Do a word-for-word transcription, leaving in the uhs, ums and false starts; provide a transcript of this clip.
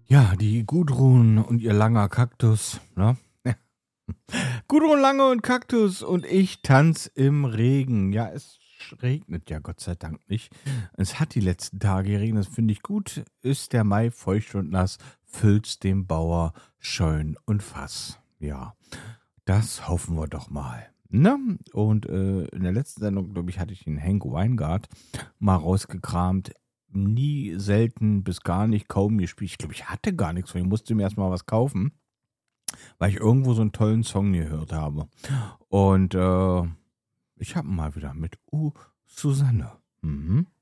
Ja, die Gudrun und ihr langer Kaktus, ne? Gudrun Lange und Kaktus und ich tanz im Regen. Ja, es regnet ja Gott sei Dank nicht. Es hat die letzten Tage geregnet, das finde ich gut. Ist der Mai feucht und nass, füllt's dem Bauer Scheun und Fass. Ja, das hoffen wir doch mal. Ne? Und äh, in der letzten Sendung, glaube ich, hatte ich den Hank Weingart mal rausgekramt. Nie, selten, bis gar nicht, kaum gespielt. Ich glaube, ich hatte gar nichts von ihm. Ich musste mir erstmal was kaufen, weil ich irgendwo so einen tollen Song gehört habe. Und äh, ich habe mal wieder mit U Susanne. Mhm.